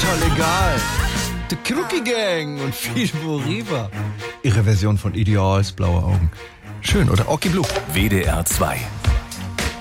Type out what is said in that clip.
total egal. The Crookie Gang und Fischbo Riva. Ihre Version von Ideals Blaue Augen. Schön, oder? Oki Blue. WDR 2